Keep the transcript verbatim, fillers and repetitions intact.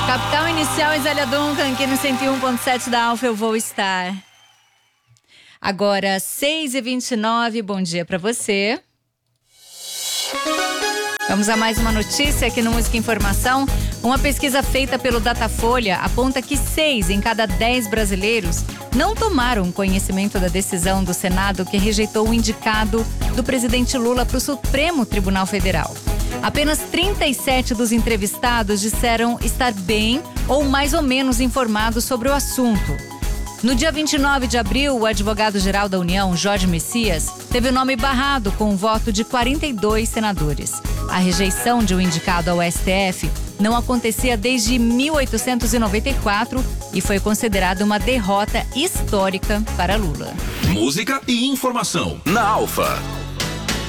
Capital Inicial e Zélia Duncan, aqui no cento e um ponto sete da Alfa, eu vou estar. Agora, seis e vinte e nove, bom dia pra você. Vamos a mais uma notícia aqui no Música Informação. Uma pesquisa feita pelo Datafolha aponta que seis em cada dez brasileiros não tomaram conhecimento da decisão do Senado que rejeitou o indicado do presidente Lula para o Supremo Tribunal Federal. Apenas trinta e sete dos entrevistados disseram estar bem ou mais ou menos informados sobre o assunto. No dia vinte e nove de abril, o advogado-geral da União, Jorge Messias, teve o nome barrado com o voto de quarenta e dois senadores. A rejeição de um indicado ao S T F não acontecia desde mil oitocentos e noventa e quatro e foi considerada uma derrota histórica para Lula. Música e informação na Alfa.